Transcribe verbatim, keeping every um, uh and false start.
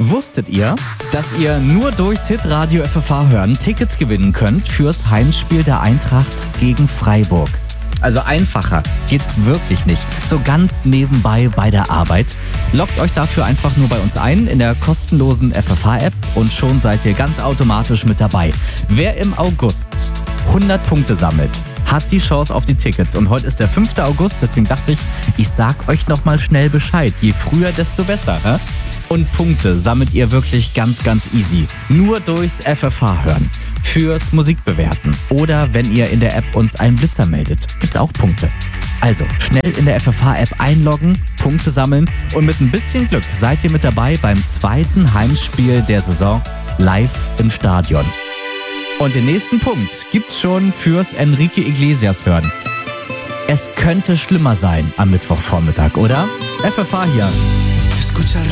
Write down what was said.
Wusstet ihr, dass ihr nur durchs Hitradio F F H hören Tickets gewinnen könnt fürs Heimspiel der Eintracht gegen Freiburg? Also einfacher geht's wirklich nicht. So ganz nebenbei bei der Arbeit. Loggt euch dafür einfach nur bei uns ein in der kostenlosen F F H-App und schon seid ihr ganz automatisch mit dabei. Wer im August hundert Punkte sammelt, hat die Chance auf die Tickets. Und heute ist der fünfte August, deswegen dachte ich, ich sag euch nochmal schnell Bescheid. Je früher, desto besser. Hä? Und Punkte sammelt ihr wirklich ganz, ganz easy. Nur durchs F F H hören. Fürs Musikbewerten. Oder wenn ihr in der App uns einen Blitzer meldet, gibt's auch Punkte. Also schnell in der F F H-App einloggen, Punkte sammeln und mit ein bisschen Glück seid ihr mit dabei beim zweiten Heimspiel der Saison live im Stadion. Und den nächsten Punkt gibt's schon fürs Enrique Iglesias hören. Es könnte schlimmer sein am Mittwochvormittag, oder? F F H hier. Escucha